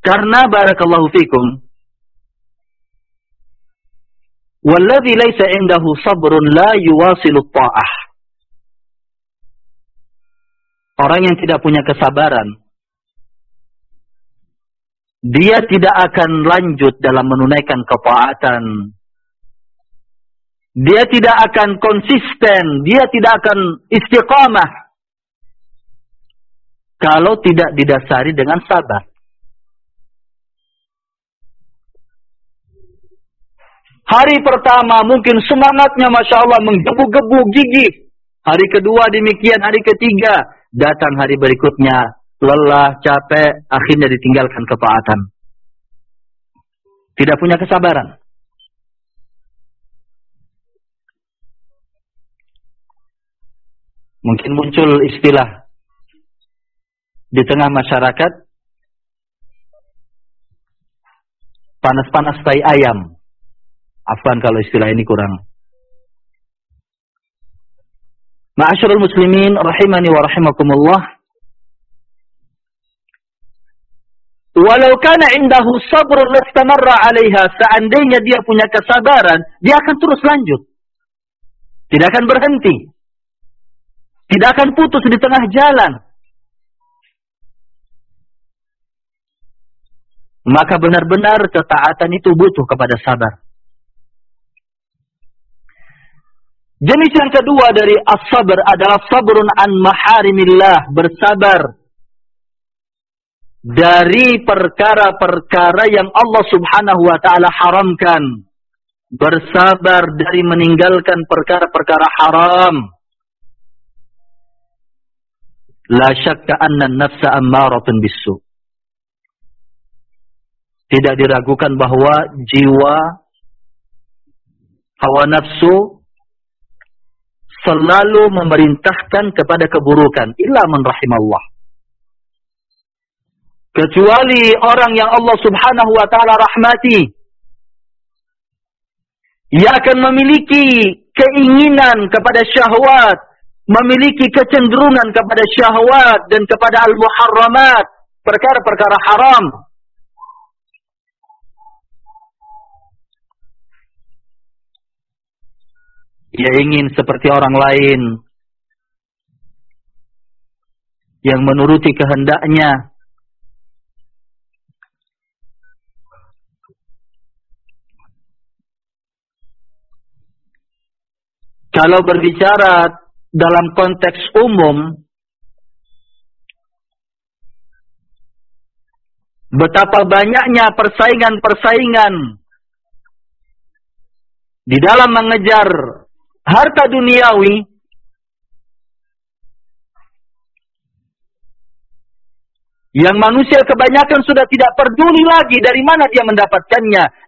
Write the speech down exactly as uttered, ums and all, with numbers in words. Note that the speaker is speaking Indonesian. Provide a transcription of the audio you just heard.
Karena barakallahu fikum, walladzi laisa indahu sabrun la yuwasilu ta'ah. Orang yang tidak punya kesabaran, dia tidak akan lanjut dalam menunaikan ketaatan. Dia tidak akan konsisten, dia tidak akan istiqamah kalau tidak didasari dengan sabar. Hari pertama mungkin semangatnya Masya Allah menggebu-gebu gigih. Hari kedua demikian, hari ketiga. Datang hari berikutnya, lelah, capek, akhirnya ditinggalkan ketaatan. Tidak punya kesabaran. Mungkin muncul istilah di tengah masyarakat, panas-panas tai ayam. Afwan kalau istilah ini kurang. Ma'asyiral muslimin rahimani wa rahimakumullah. Walau kana indahu sabrun lastamarra 'alaiha, seandainya dia punya kesabaran, dia akan terus lanjut. Tidak akan berhenti. Tidak akan putus di tengah jalan. Maka benar-benar ketaatan itu butuh kepada sabar. Jenis yang kedua dari as-sabr adalah sabrun an maharimillah, bersabar dari perkara-perkara yang Allah Subhanahu wa taala haramkan. Bersabar dari meninggalkan perkara-perkara haram. La syakka anna an-nafsa ammaratun bis-su. Tidak diragukan bahwa jiwa hawa nafsu selalu memerintahkan kepada keburukan, illa man rahimallah. Kecuali orang yang Allah Subhanahu wa taala rahmati. Ia akan memiliki keinginan kepada syahwat, memiliki kecenderungan kepada syahwat dan kepada al-muharramat, perkara-perkara haram. Ia ingin seperti orang lain yang menuruti kehendaknya. Kalau berbicara dalam konteks umum, betapa banyaknya persaingan-persaingan di dalam mengejar harta duniawi, yang manusia kebanyakan sudah tidak peduli lagi dari mana dia mendapatkannya.